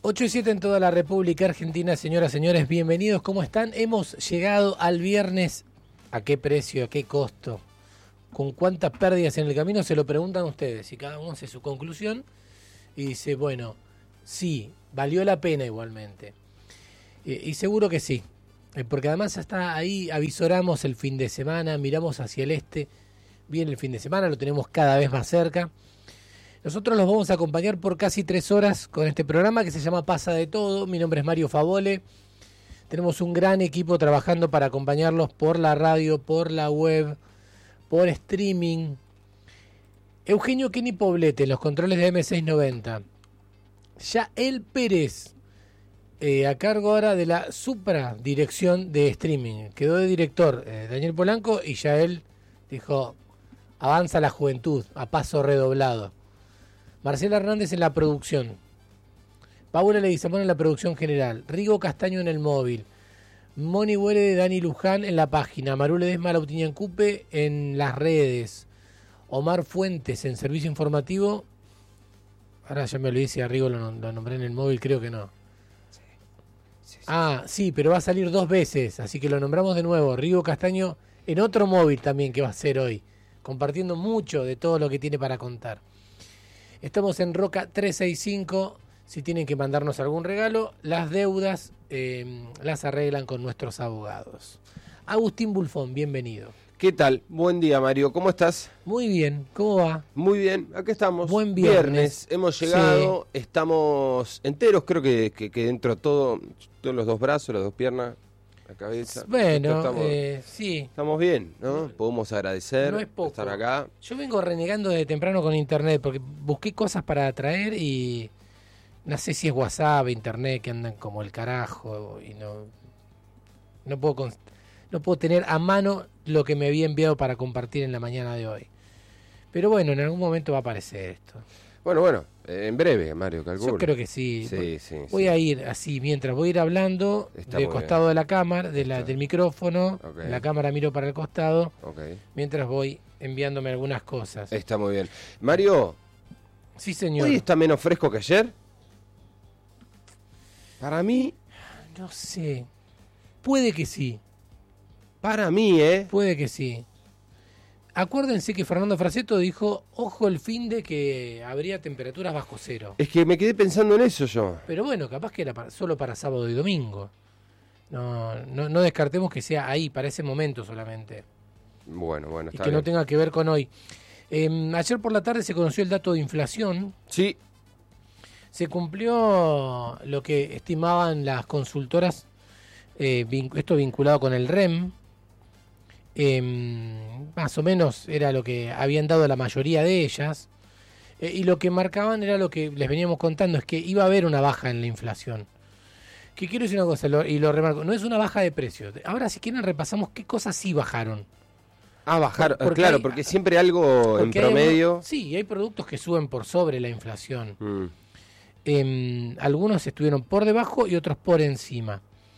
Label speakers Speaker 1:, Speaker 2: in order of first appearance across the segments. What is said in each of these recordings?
Speaker 1: 8 y 7 en toda la República Argentina, señoras, señores, bienvenidos, ¿cómo están? Hemos llegado al viernes. ¿A qué precio? ¿A qué costo? ¿Con cuántas pérdidas en el camino? Se lo preguntan ustedes y cada uno hace su conclusión y dice, bueno, sí, valió la pena igualmente. Y seguro que sí, porque además hasta ahí avisoramos el fin de semana, miramos hacia el este, viene el fin de semana, lo tenemos cada vez más cerca. Nosotros los vamos a acompañar por casi 3 horas con este programa que se llama Pasa de Todo. Mi nombre es Mario Favole. Tenemos un gran equipo trabajando para acompañarlos por la radio, por la web, por streaming. Eugenio Kenny Poblete en los controles de M690. Yael Pérez, a cargo ahora de la supradirección de streaming. Quedó de director Daniel Polanco y Yael dijo, avanza la juventud a paso redoblado. Marcela Hernández en la producción, Paula Leguizamón en la producción general, Rigo Castaño en el móvil, Moni Huere de Dani Luján en la página, Maru Ledesma Lautiniancupe en las redes, Omar Fuentes en servicio informativo. Ahora ya me olvidé si a Rigo lo nombré en el móvil, creo que no. Sí. Sí, pero va a salir 2 veces, así que lo nombramos de nuevo. Rigo Castaño en otro móvil también que va a ser hoy, compartiendo mucho de todo lo que tiene para contar. Estamos en Roca 365, si tienen que mandarnos algún regalo, las deudas las arreglan con nuestros abogados. Agustín Bulfón, bienvenido.
Speaker 2: ¿Qué tal? Buen día, Mario. ¿Cómo estás?
Speaker 1: Muy bien, ¿cómo va?
Speaker 2: Muy bien, aquí estamos.
Speaker 1: Buen viernes.
Speaker 2: Hemos llegado,
Speaker 1: sí.
Speaker 2: Estamos enteros, creo que dentro todos los 2 brazos, las 2 piernas, la cabeza.
Speaker 1: Bueno, sí.
Speaker 2: Estamos bien, ¿no? Podemos agradecer
Speaker 1: no es poco.
Speaker 2: Estar acá.
Speaker 1: Yo vengo renegando desde temprano con internet porque busqué cosas para traer y no sé si es WhatsApp, internet, que andan como el carajo y no puedo tener a mano lo que me había enviado para compartir en la mañana de hoy. Pero bueno, en algún momento va a aparecer esto.
Speaker 2: Bueno, en breve, Mario, calculo.
Speaker 1: Yo creo que sí.
Speaker 2: Sí.
Speaker 1: Voy a ir así, mientras voy a ir hablando del costado de la cámara, del micrófono. Okay. La cámara miro para el costado, okay. Mientras voy enviándome algunas cosas.
Speaker 2: Está muy bien. Mario.
Speaker 1: Sí, señor.
Speaker 2: ¿Hoy está menos fresco que ayer? Para mí.
Speaker 1: No sé. Puede que sí.
Speaker 2: Para mí,
Speaker 1: Puede que sí. Acuérdense que Fernando Fraceto dijo, ojo el fin de que habría temperaturas bajo cero.
Speaker 2: Es que me quedé pensando en eso yo.
Speaker 1: Pero bueno, capaz que era solo para sábado y domingo. No descartemos que sea ahí, para ese momento solamente.
Speaker 2: Bueno, está
Speaker 1: y que
Speaker 2: bien.
Speaker 1: No tenga que ver con hoy. Ayer por la tarde se conoció el dato de inflación.
Speaker 2: Sí.
Speaker 1: Se cumplió lo que estimaban las consultoras, esto vinculado con el REM. Más o menos era lo que habían dado la mayoría de ellas, y lo que marcaban era lo que les veníamos contando, es que iba a haber una baja en la inflación. Que quiero decir una cosa, y lo remarco, no es una baja de precios. Ahora, si quieren, repasamos qué cosas sí bajaron.
Speaker 2: Bajaron, claro, porque siempre algo en promedio.
Speaker 1: Sí, hay productos que suben por sobre la inflación. Algunos estuvieron por debajo y otros por encima.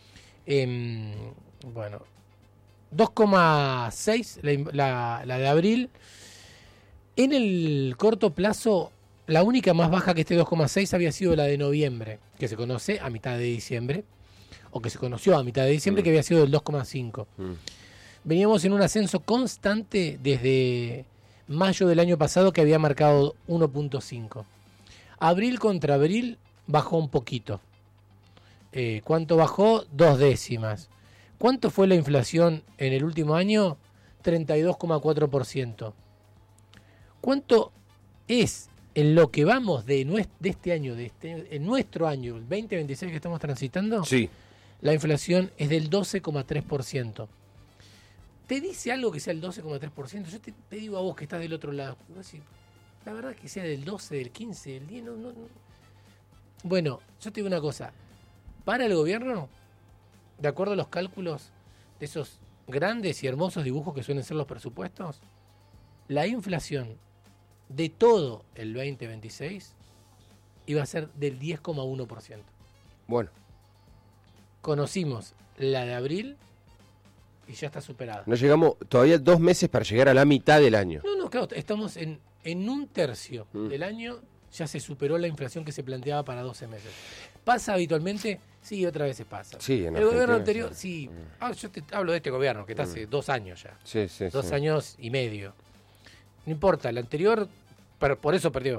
Speaker 1: 2,6 la de abril. En el corto plazo, la única más baja que este 2,6 había sido la de noviembre, que se conoce a mitad de diciembre, o que se conoció a mitad de diciembre, que había sido del 2,5. Veníamos en un ascenso constante desde mayo del año pasado, que había marcado 1,5. Abril contra abril bajó un poquito. ¿Cuánto bajó? 2 décimas. ¿Cuánto fue la inflación en el último año? 32,4%. ¿Cuánto es en lo que vamos de este año, en nuestro año, el 2026 que estamos transitando?
Speaker 2: Sí.
Speaker 1: La inflación es del 12,3%. ¿Te dice algo que sea el 12,3%? Yo te digo a vos que estás del otro lado. La verdad que sea del 12, del 15, del 10, no. Bueno, yo te digo una cosa. Para el gobierno, de acuerdo a los cálculos de esos grandes y hermosos dibujos que suelen ser los presupuestos, la inflación de todo el 2026 iba a ser del 10,1%.
Speaker 2: Bueno.
Speaker 1: Conocimos la de abril y ya está superada.
Speaker 2: No llegamos todavía 2 meses para llegar a la mitad del año.
Speaker 1: No, claro, estamos en un tercio del año, ya se superó la inflación que se planteaba para 12 meses. ¿Pasa habitualmente? Sí, otras veces pasa.
Speaker 2: Sí, en
Speaker 1: el gobierno
Speaker 2: Argentina,
Speaker 1: anterior, sí. Yo te hablo de este gobierno, que está hace 2 años ya.
Speaker 2: Sí, sí,
Speaker 1: 2
Speaker 2: sí.
Speaker 1: años y medio. No importa, el anterior, por eso perdió.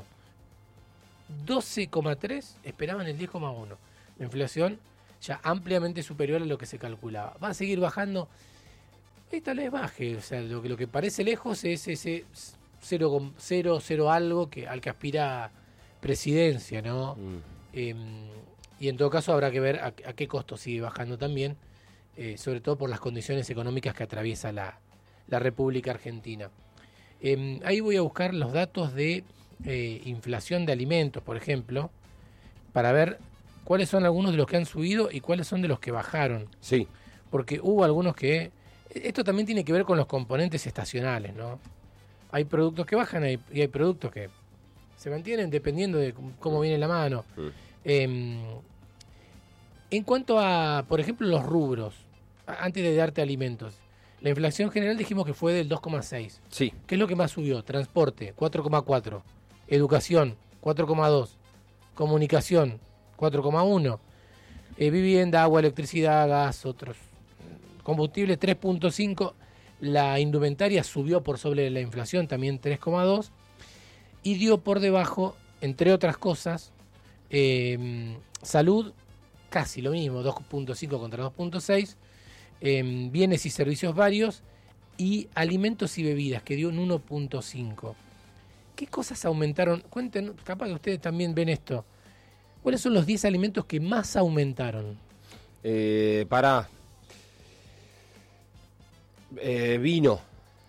Speaker 1: 12,3, esperaban el 10,1. La inflación ya ampliamente superior a lo que se calculaba. ¿Va a seguir bajando? Y tal vez baje. O sea, lo que parece lejos es ese 0,00 algo al que aspira Presidencia, ¿no? Y en todo caso habrá que ver a qué costo sigue bajando también, sobre todo por las condiciones económicas que atraviesa la República Argentina. Ahí voy a buscar los datos de inflación de alimentos, por ejemplo, para ver cuáles son algunos de los que han subido y cuáles son de los que bajaron.
Speaker 2: Sí.
Speaker 1: Porque hubo algunos que... Esto también tiene que ver con los componentes estacionales, ¿no? Hay productos que bajan y hay productos que se mantienen dependiendo de cómo viene la mano. En cuanto a, por ejemplo, los rubros, antes de darte alimentos, la inflación general dijimos que fue del 2,6.
Speaker 2: Sí.
Speaker 1: ¿Qué es lo que más subió? Transporte, 4,4. Educación, 4,2. Comunicación, 4,1. Vivienda, agua, electricidad, gas, otros combustibles, 3,5. La indumentaria subió por sobre la inflación, también 3,2. Y dio por debajo, entre otras cosas, salud, casi lo mismo, 2,5 contra 2,6. Bienes y servicios varios, y alimentos y bebidas, que dio un 1,5. ¿Qué cosas aumentaron? Cuenten, capaz que ustedes también ven esto. ¿Cuáles son los 10 alimentos que más aumentaron?
Speaker 2: Vino.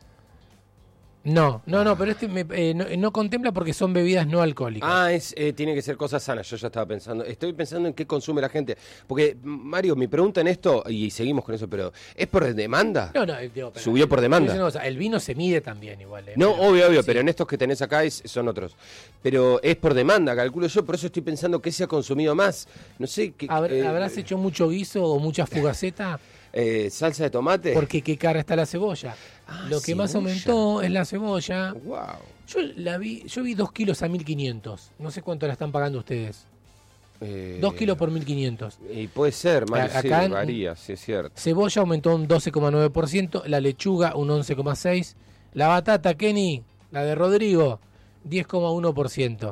Speaker 1: No, pero no contempla porque son bebidas no alcohólicas.
Speaker 2: Tiene que ser cosas sanas. Yo ya estaba pensando. Estoy pensando en qué consume la gente. Porque, Mario, mi pregunta en esto, y seguimos con eso, pero ¿es por demanda?
Speaker 1: No,
Speaker 2: Subió por demanda.
Speaker 1: El vino se mide también igual.
Speaker 2: No, obvio, sí. Pero en estos que tenés acá son otros. Pero es por demanda, calculo yo. Por eso estoy pensando que se ha consumido más. No sé.
Speaker 1: ¿Habrás hecho mucho guiso o mucha fugaceta?
Speaker 2: Salsa de tomate.
Speaker 1: Porque qué cara está la cebolla. Lo que más aumentó es la cebolla.
Speaker 2: Wow.
Speaker 1: Yo vi 2 kilos a 1.500. No sé cuánto la están pagando ustedes. 2 kilos por 1.500.
Speaker 2: Y puede ser, Mario,
Speaker 1: acá
Speaker 2: sí, varía, sí es cierto.
Speaker 1: Cebolla aumentó un 12,9%, la lechuga un 11,6%, la batata, Kenny, la de Rodrigo, 10,1%.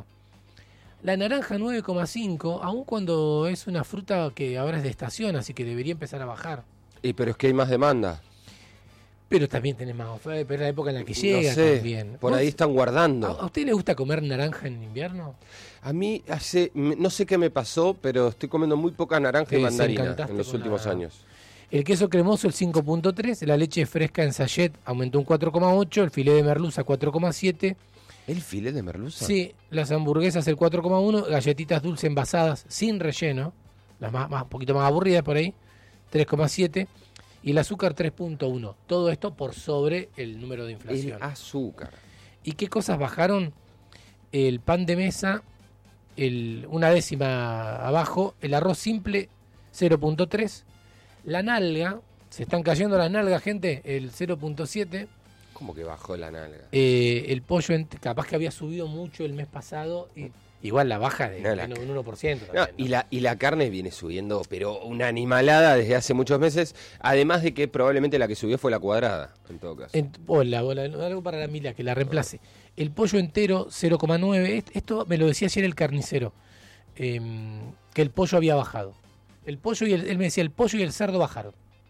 Speaker 1: La naranja 9,5%, aun cuando es una fruta que ahora es de estación, así que debería empezar a bajar.
Speaker 2: Pero es que hay más demanda.
Speaker 1: Pero también tenés más oferta, pero es la época en la que llega también.
Speaker 2: Por ahí están guardando.
Speaker 1: ¿A usted le gusta comer naranja en invierno?
Speaker 2: A mí no sé qué me pasó, pero estoy comiendo muy poca naranja y mandarina en los últimos años.
Speaker 1: El queso cremoso el 5,3, la leche fresca en sachet aumentó un 4,8, el filé de merluza 4,7.
Speaker 2: ¿El filé de merluza?
Speaker 1: Sí, las hamburguesas el 4,1, galletitas dulces envasadas sin relleno, las un poquito más aburridas por ahí, 3,7. Y el azúcar 3,1. Todo esto por sobre el número de inflación.
Speaker 2: El azúcar.
Speaker 1: ¿Y qué cosas bajaron? El pan de mesa, una décima abajo. El arroz simple, 0,3. La nalga, se están cayendo las nalgas, gente, el 0,7.
Speaker 2: ¿Cómo que bajó la nalga?
Speaker 1: El pollo, capaz que había subido mucho el mes pasado. Igual la baja de un 1% también, ¿no?
Speaker 2: Y la carne viene subiendo, pero una animalada desde hace muchos meses, además de que probablemente la que subió fue la cuadrada, en todo caso.
Speaker 1: Algo para la Mila, que la reemplace. El pollo entero, 0,9. Esto me lo decía ayer el carnicero, que el pollo había bajado. El pollo él me decía, el pollo y el cerdo bajaron.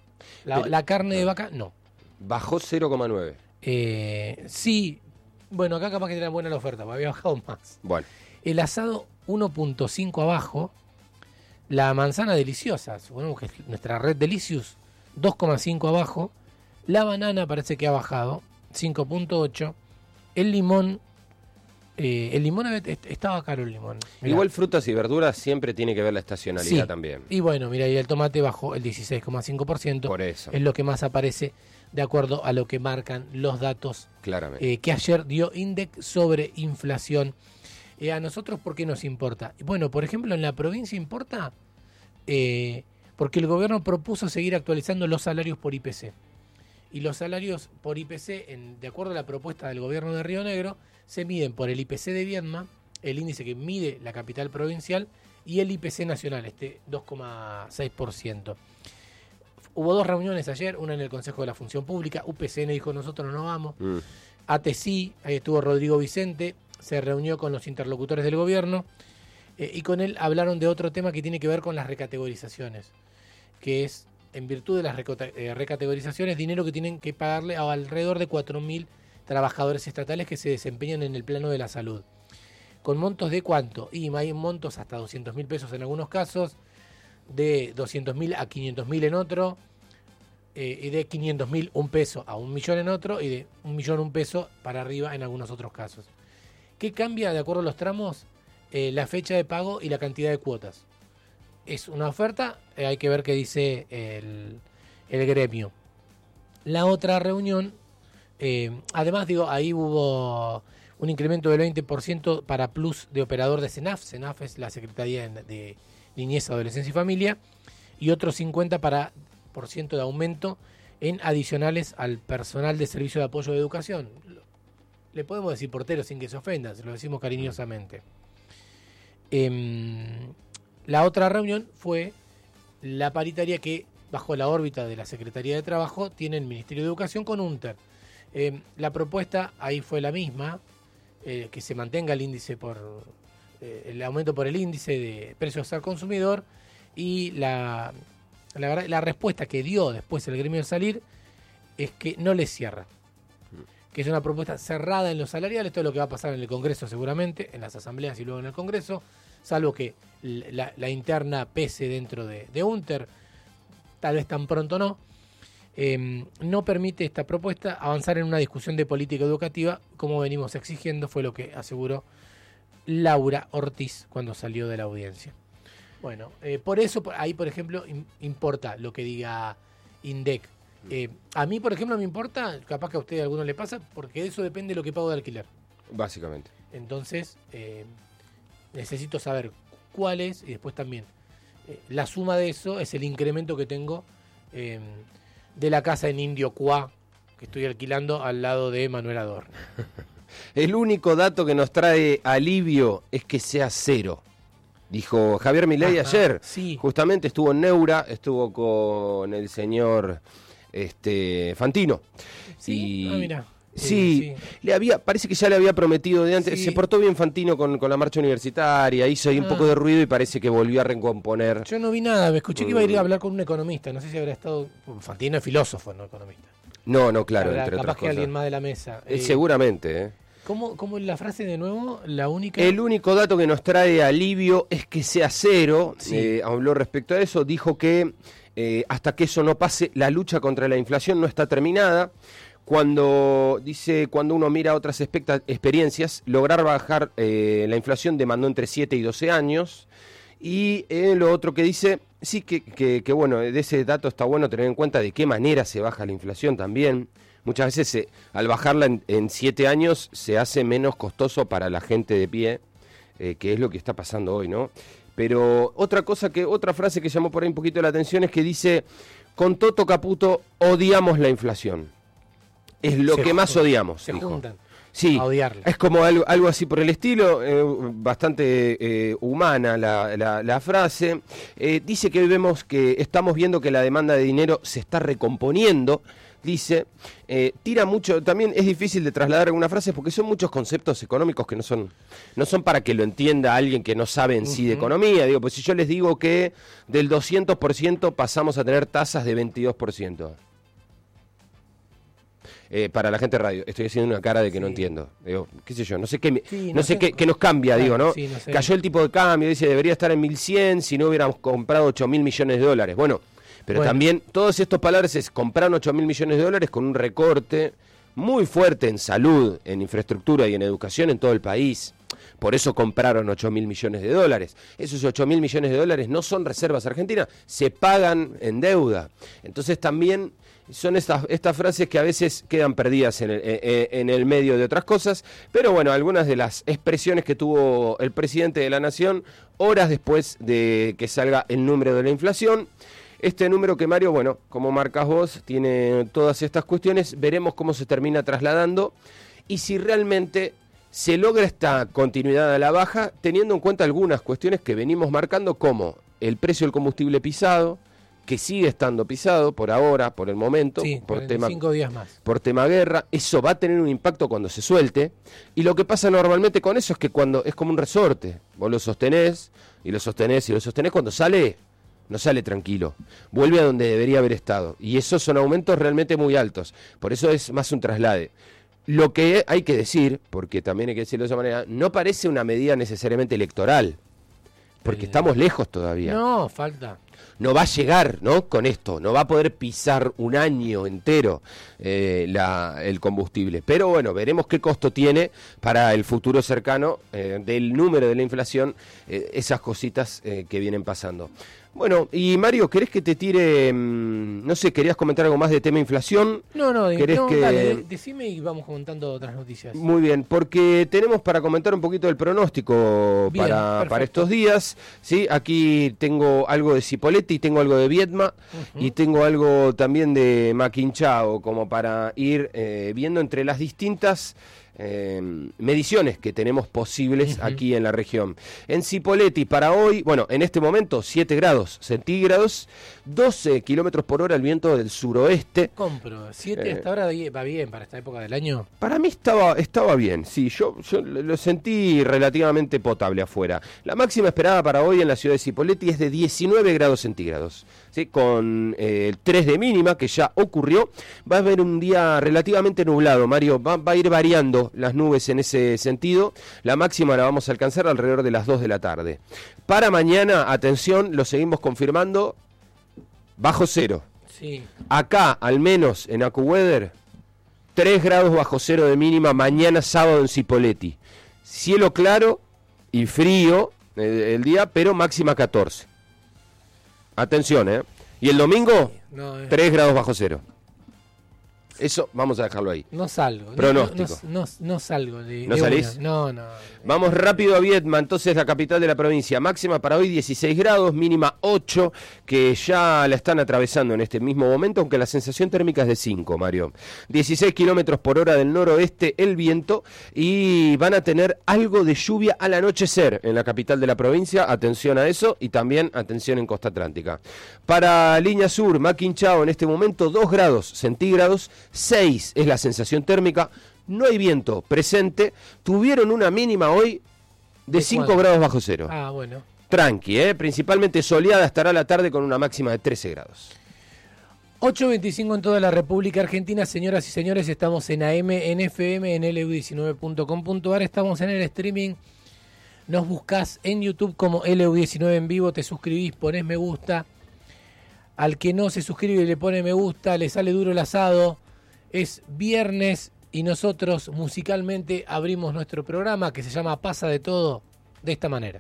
Speaker 1: La carne de vaca, no.
Speaker 2: Bajó 0,9.
Speaker 1: Sí, bueno, acá capaz que era buena la oferta, porque había bajado más.
Speaker 2: Bueno.
Speaker 1: El asado 1,5 abajo. La manzana deliciosa, suponemos que es nuestra red Delicious, 2,5 abajo. La banana parece que ha bajado, 5,8. El limón estaba caro el limón. Mirá.
Speaker 2: Igual frutas y verduras siempre tiene que ver la estacionalidad también.
Speaker 1: Y bueno, mira, y el tomate bajó el 16,5%.
Speaker 2: Por eso.
Speaker 1: Es lo que más aparece de acuerdo a lo que marcan los datos.
Speaker 2: Claramente.
Speaker 1: Que ayer dio INDEC sobre inflación. A nosotros, ¿por qué nos importa? Bueno, por ejemplo, en la provincia importa porque el gobierno propuso seguir actualizando los salarios por IPC. Y los salarios por IPC, de acuerdo a la propuesta del gobierno de Río Negro, se miden por el IPC de Viedma, el índice que mide la capital provincial, y el IPC nacional, 2,6%. Hubo 2 reuniones ayer, una en el Consejo de la Función Pública. UPCN dijo, nosotros no vamos. ATSI, ahí estuvo Rodrigo Vicente, se reunió con los interlocutores del gobierno, y con él hablaron de otro tema que tiene que ver con las recategorizaciones, que es, en virtud de las recategorizaciones, dinero que tienen que pagarle a alrededor de 4.000 trabajadores estatales que se desempeñan en el plano de la salud. ¿Con montos de cuánto? Y hay montos hasta 200.000 pesos en algunos casos, de 200.000 a 500.000 en otro, y de 500.000 un peso a 1.000.000 en otro, y de 1.000.000 un peso para arriba en algunos otros casos. ¿Qué cambia de acuerdo a los tramos? La fecha de pago y la cantidad de cuotas. Es una oferta, hay que ver qué dice el gremio. La otra reunión, además ahí hubo un incremento del 20% para plus de operador de CENAF. CENAF es la Secretaría de Niñez, Adolescencia y Familia, y otro 50% de aumento en adicionales al personal de servicio de apoyo de educación. Le podemos decir portero sin que se ofenda, se lo decimos cariñosamente. La otra reunión fue la paritaria que, bajo la órbita de la Secretaría de Trabajo, tiene el Ministerio de Educación con UNTER. La propuesta ahí fue la misma, que se mantenga el índice el aumento por el índice de precios al consumidor, y la respuesta que dio después el gremio de salir es que no les cierra, que es una propuesta cerrada en los salariales. Esto es lo que va a pasar en el Congreso seguramente, en las asambleas y luego en el Congreso, salvo que la interna pese dentro de UNTER, tal vez tan pronto no. No permite esta propuesta avanzar en una discusión de política educativa como venimos exigiendo, fue lo que aseguró Laura Ortiz cuando salió de la audiencia. Bueno, por eso ahí, por ejemplo, importa lo que diga INDEC. A mí, por ejemplo, me importa, capaz que a usted a alguno le pasa, porque de eso depende lo que pago de alquiler.
Speaker 2: Básicamente.
Speaker 1: Entonces, necesito saber cuál es, y después también la suma de eso es el incremento que tengo de la casa en Indio Cuá, que estoy alquilando al lado de Manuel Adorno.
Speaker 2: El único dato que nos trae alivio es que sea cero, dijo Javier Milei ayer. Sí. Justamente estuvo en Neura, estuvo con el señor Fantino.
Speaker 1: Sí, mira.
Speaker 2: Sí, parece que ya le había prometido de antes. Sí. Se portó bien Fantino con la marcha universitaria, hizo ahí un poco de ruido y parece que volvió a recomponer.
Speaker 1: Yo no vi nada, me escuché que iba a ir a hablar con un economista, no sé si habrá estado. Fantino es filósofo, no economista.
Speaker 2: No, claro, entre
Speaker 1: capaz
Speaker 2: otras
Speaker 1: que
Speaker 2: cosas.
Speaker 1: Alguien más de la mesa.
Speaker 2: Seguramente.
Speaker 1: ¿Cómo es la frase de nuevo? La única.
Speaker 2: El único dato que nos trae alivio es que sea cero.
Speaker 1: Sí.
Speaker 2: Habló respecto a eso, dijo que hasta que eso no pase, la lucha contra la inflación no está terminada. Cuando uno mira otras experiencias, lograr bajar la inflación demandó entre 7 y 12 años. Y lo otro que dice, sí que bueno, de ese dato está bueno tener en cuenta de qué manera se baja la inflación también. Muchas veces al bajarla en 7 años se hace menos costoso para la gente de pie, que es lo que está pasando hoy, ¿no? Pero otra frase que llamó por ahí un poquito la atención es que dice, con Toto Caputo odiamos la inflación. Es lo que más odiamos.
Speaker 1: Se
Speaker 2: dijo.
Speaker 1: juntan.
Speaker 2: Sí,
Speaker 1: a odiarla.
Speaker 2: Es como algo así por el estilo, bastante humana la frase. Dice que estamos viendo que la demanda de dinero se está recomponiendo. Dice, tira mucho, también es difícil de trasladar algunas frases porque son muchos conceptos económicos que no son para que lo entienda alguien que no sabe en sí de economía. Digo, pues si yo les digo que del 200% pasamos a tener tasas de 22%. Para la gente de radio, estoy haciendo una cara de que no entiendo. Digo, qué sé yo, no sé qué nos cambia, claro, digo, ¿no? Sí, no sé. Cayó el tipo de cambio, dice, debería estar en 1.100 si no hubiéramos comprado 8.000 millones de dólares. Bueno, pero también todos estos palabras es compraron 8.000 millones de dólares con un recorte muy fuerte en salud, en infraestructura y en educación en todo el país. Por eso compraron 8.000 millones de dólares. Esos 8.000 millones de dólares no son reservas argentinas, se pagan en deuda. Entonces también son estas frases que a veces quedan perdidas en el medio de otras cosas, pero bueno, algunas de las expresiones que tuvo el presidente de la Nación horas después de que salga el número de la inflación. Este número que, Mario, bueno, como marcas vos, tiene todas estas cuestiones, veremos cómo se termina trasladando y si realmente se logra esta continuidad a la baja teniendo en cuenta algunas cuestiones que venimos marcando, como el precio del combustible pisado, que sigue estando pisado por ahora, por el momento,
Speaker 1: sí,
Speaker 2: por tema
Speaker 1: 5 días más.
Speaker 2: Por tema guerra. Eso va a tener un impacto cuando se suelte, y lo que pasa normalmente con eso es que cuando es como un resorte, vos lo sostenés y lo sostenés y lo sostenés, cuando sale, no sale tranquilo, vuelve a donde debería haber estado, y esos son aumentos realmente muy altos, por eso es más un traslade. Lo que hay que decir, porque también hay que decirlo de esa manera, no parece una medida necesariamente electoral, porque estamos lejos todavía.
Speaker 1: No, falta.
Speaker 2: No va a llegar, ¿no? Con esto, no va a poder pisar un año entero el combustible. Pero bueno, veremos qué costo tiene para el futuro cercano del número de la inflación, esas cositas que vienen pasando. Bueno, y Mario, ¿querés que te tire, no sé, querías comentar algo más de tema inflación?
Speaker 1: No,
Speaker 2: que...
Speaker 1: dale, decime y vamos comentando otras noticias.
Speaker 2: Muy bien, porque tenemos para comentar un poquito del pronóstico para estos días, ¿sí? Aquí tengo algo de Cipolletti, tengo algo de Viedma, y tengo algo también de Maquinchao, como para ir viendo entre las distintas mediciones que tenemos posibles aquí en la región. En Cipolletti para hoy, bueno, en este momento 7 grados centígrados, 12 kilómetros por hora el viento del suroeste.
Speaker 1: Compro, 7 hasta ahora va bien para esta época del año.
Speaker 2: Para mí estaba bien, sí, yo lo sentí relativamente potable afuera. La máxima esperada para hoy en la ciudad de Cipolletti es de 19 grados centígrados, ¿sí? Con 3 de mínima, que ya ocurrió. Va a haber un día relativamente nublado, Mario, va a ir variando las nubes en ese sentido. La máxima la vamos a alcanzar alrededor de las 2 de la tarde. Para mañana, atención, lo seguimos confirmando, bajo cero.
Speaker 1: Sí.
Speaker 2: Acá, al menos en AccuWeather, 3 grados bajo cero de mínima mañana sábado en Cipolletti. Cielo claro y frío el día, pero máxima 14. Atención, ¿eh? Y el domingo, 3 grados bajo cero. Eso vamos a dejarlo ahí.
Speaker 1: No salgo.
Speaker 2: Pronóstico.
Speaker 1: No salgo.
Speaker 2: ¿No salís?
Speaker 1: No.
Speaker 2: Vamos rápido a Viedma, entonces la capital de la provincia. Máxima para hoy 16 grados, mínima 8, que ya la están atravesando en este mismo momento, aunque la sensación térmica es de 5, Mario. 16 kilómetros por hora del noroeste el viento, y van a tener algo de lluvia al anochecer en la capital de la provincia. Atención a eso, y también atención en Costa Atlántica. Para Línea Sur, Maquinchao, en este momento 2 grados centígrados, 6 es la sensación térmica, no hay viento presente, tuvieron una mínima hoy de 5 grados bajo cero.
Speaker 1: Ah, bueno.
Speaker 2: Tranqui, principalmente soleada, estará la tarde con una máxima de 13 grados.
Speaker 1: 8:25 en toda la República Argentina, señoras y señores, estamos en AM, en FM, en lu19.com.ar, estamos en el streaming, nos buscás en YouTube como LU19 en vivo, te suscribís, ponés me gusta, al que no se suscribe y le pone me gusta, le sale duro el asado. Es viernes y nosotros musicalmente abrimos nuestro programa que se llama Pasa de Todo de esta manera.